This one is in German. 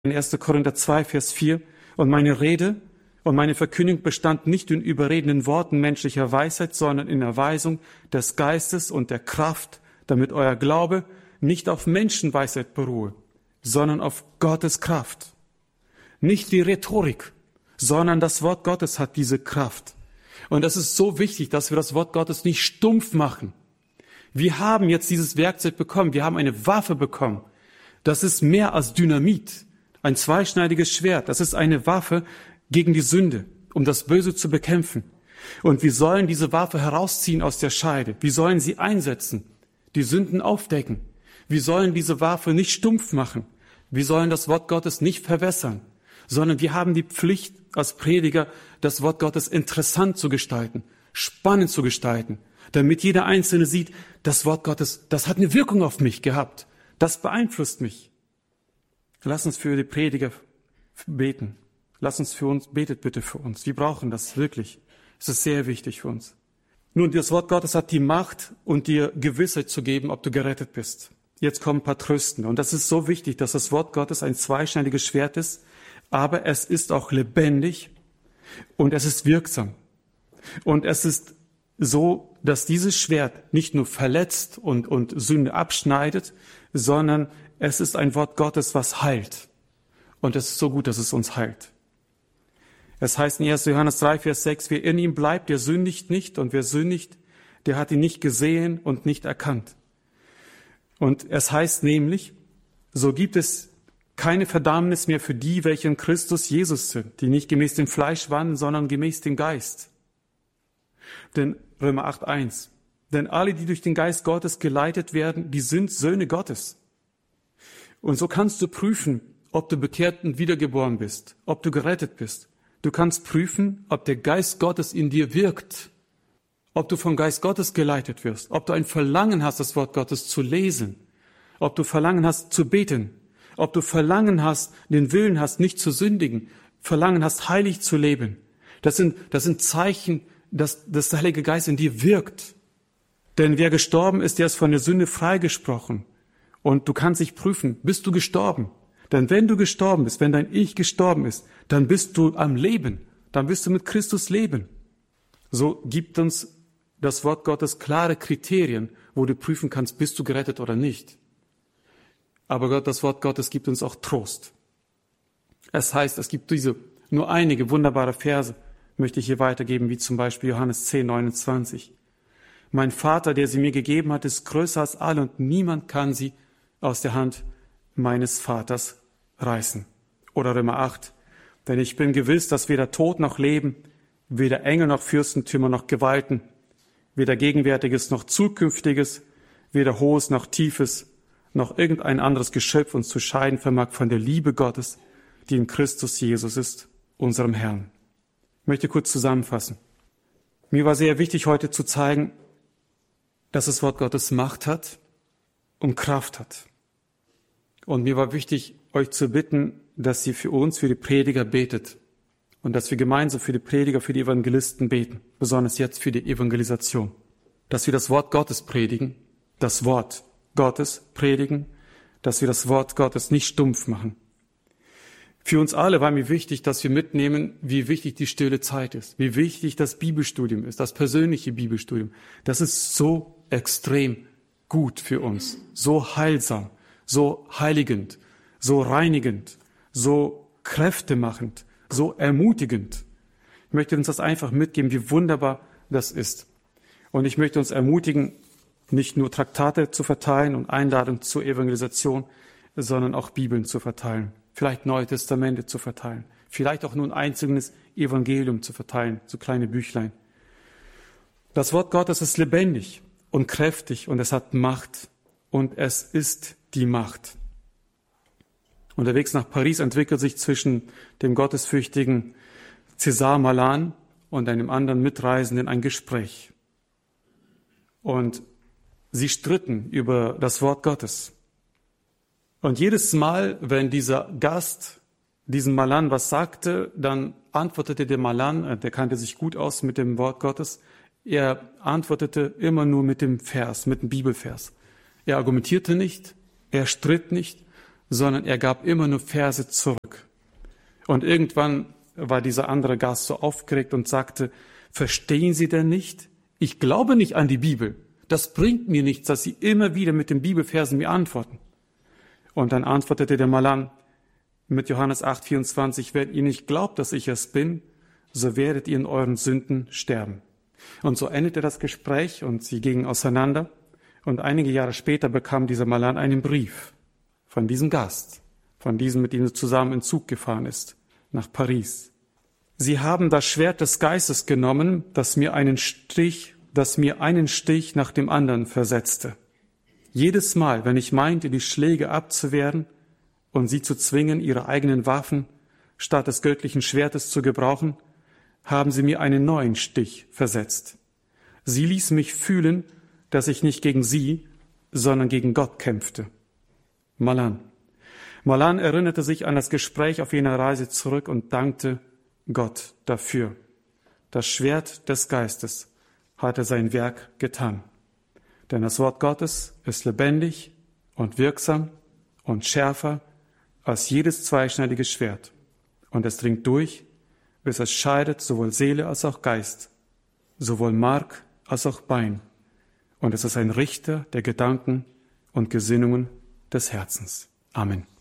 in 1. Korinther 2, Vers 4, und meine Rede und meine Verkündigung bestand nicht in überredenden Worten menschlicher Weisheit, sondern in Erweisung des Geistes und der Kraft, damit euer Glaube nicht auf Menschenweisheit beruhe, sondern auf Gottes Kraft. Nicht die Rhetorik, sondern das Wort Gottes hat diese Kraft. Und es ist so wichtig, dass wir das Wort Gottes nicht stumpf machen. Wir haben jetzt dieses Werkzeug bekommen, wir haben eine Waffe bekommen. Das ist mehr als Dynamit, ein zweischneidiges Schwert. Das ist eine Waffe gegen die Sünde, um das Böse zu bekämpfen. Und wir sollen diese Waffe herausziehen aus der Scheide. Wir sollen sie einsetzen, die Sünden aufdecken. Wir sollen diese Waffe nicht stumpf machen. Wir sollen das Wort Gottes nicht verwässern, sondern wir haben die Pflicht als Prediger, das Wort Gottes interessant zu gestalten, spannend zu gestalten, damit jeder Einzelne sieht, das Wort Gottes, das hat eine Wirkung auf mich gehabt. Das beeinflusst mich. Lass uns für die Prediger beten. Lass uns für uns, betet bitte für uns. Wir brauchen das wirklich. Es ist sehr wichtig für uns. Nun, das Wort Gottes hat die Macht, und dir Gewissheit zu geben, ob du gerettet bist. Jetzt kommen ein paar Trösten. Und das ist so wichtig, dass das Wort Gottes ein zweischneidiges Schwert ist, aber es ist auch lebendig und es ist wirksam. Und es ist so, dass dieses Schwert nicht nur verletzt und Sünde abschneidet, sondern es ist ein Wort Gottes, was heilt. Und es ist so gut, dass es uns heilt. Es heißt in 1. Johannes 3, Vers 6, wer in ihm bleibt, der sündigt nicht, und wer sündigt, der hat ihn nicht gesehen und nicht erkannt. Und es heißt nämlich, so gibt es keine Verdammnis mehr für die, welche in Christus Jesus sind, die nicht gemäß dem Fleisch wandeln, sondern gemäß dem Geist. Denn Römer 8, 1, denn alle, die durch den Geist Gottes geleitet werden, die sind Söhne Gottes. Und so kannst du prüfen, ob du bekehrt und wiedergeboren bist, ob du gerettet bist. Du kannst prüfen, ob der Geist Gottes in dir wirkt, ob du vom Geist Gottes geleitet wirst, ob du ein Verlangen hast, das Wort Gottes zu lesen, ob du Verlangen hast zu beten, ob du Verlangen hast, den Willen hast, nicht zu sündigen, Verlangen hast, heilig zu leben. Das sind Zeichen, dass der Heilige Geist in dir wirkt. Denn wer gestorben ist, der ist von der Sünde freigesprochen. Und du kannst dich prüfen, bist du gestorben? Denn wenn du gestorben bist, wenn dein Ich gestorben ist, dann bist du am Leben, dann bist du mit Christus leben. So gibt uns das Wort Gottes klare Kriterien, wo du prüfen kannst, bist du gerettet oder nicht. Aber das Wort Gottes gibt uns auch Trost. Es heißt, es gibt nur einige wunderbare Verse, möchte ich hier weitergeben, wie zum Beispiel Johannes 10, 29. Mein Vater, der sie mir gegeben hat, ist größer als alle, und niemand kann sie aus der Hand meines Vaters reißen. Oder Römer 8, denn ich bin gewiss, dass weder Tod noch Leben, weder Engel noch Fürstentümer noch Gewalten, weder Gegenwärtiges noch Zukünftiges, weder Hohes noch Tiefes, noch irgendein anderes Geschöpf uns zu scheiden vermag von der Liebe Gottes, die in Christus Jesus ist, unserem Herrn. Ich möchte kurz zusammenfassen. Mir war sehr wichtig, heute zu zeigen, dass das Wort Gottes Macht hat und Kraft hat. Und mir war wichtig, euch zu bitten, dass ihr für uns, für die Prediger betet und dass wir gemeinsam für die Prediger, für die Evangelisten beten, besonders jetzt für die Evangelisation. Dass wir das Wort Gottes predigen, das Wort Gottes predigen, dass wir das Wort Gottes nicht stumpf machen. Für uns alle war mir wichtig, dass wir mitnehmen, wie wichtig die stille Zeit ist, wie wichtig das Bibelstudium ist, das persönliche Bibelstudium. Das ist so extrem gut für uns, so heilsam, so heiligend, so reinigend, so kräftemachend, so ermutigend. Ich möchte uns das einfach mitgeben, wie wunderbar das ist. Und ich möchte uns ermutigen, nicht nur Traktate zu verteilen und Einladungen zur Evangelisation, sondern auch Bibeln zu verteilen, vielleicht Neue Testamente zu verteilen, vielleicht auch nur ein einzelnes Evangelium zu verteilen, so kleine Büchlein. Das Wort Gottes ist lebendig und kräftig und es hat Macht und es ist die Macht. Unterwegs nach Paris entwickelt sich zwischen dem gottesfürchtigen César Malan und einem anderen Mitreisenden ein Gespräch. Und sie stritten über das Wort Gottes. Und jedes Mal, wenn dieser Gast diesem Malan was sagte, dann antwortete der Malan, der kannte sich gut aus mit dem Wort Gottes, er antwortete immer nur mit dem Vers, mit dem Bibelvers. Er argumentierte nicht, er stritt nicht, sondern er gab immer nur Verse zurück. Und irgendwann war dieser andere Gast so aufgeregt und sagte, verstehen Sie denn nicht? Ich glaube nicht an die Bibel. Das bringt mir nichts, dass Sie immer wieder mit den Bibelversen mir antworten. Und dann antwortete der Malan mit Johannes 8,24, wenn ihr nicht glaubt, dass ich es bin, so werdet ihr in euren Sünden sterben. Und so endete das Gespräch und sie gingen auseinander. Und einige Jahre später bekam dieser Malan einen Brief von diesem Gast, von diesem, mit dem er zusammen in Zug gefahren ist, nach Paris. Sie haben das Schwert des Geistes genommen, das mir einen Stich nach dem anderen versetzte. Jedes Mal, wenn ich meinte, die Schläge abzuwehren und sie zu zwingen, ihre eigenen Waffen statt des göttlichen Schwertes zu gebrauchen, haben sie mir einen neuen Stich versetzt. Sie ließ mich fühlen, dass ich nicht gegen sie, sondern gegen Gott kämpfte. Malan erinnerte sich an das Gespräch auf jener Reise zurück und dankte Gott dafür. Das Schwert des Geistes hatte sein Werk getan. Denn das Wort Gottes ist lebendig und wirksam und schärfer als jedes zweischneidige Schwert. Und es dringt durch, bis es scheidet sowohl Seele als auch Geist, sowohl Mark als auch Bein. Und es ist ein Richter der Gedanken und Gesinnungen des Herzens. Amen.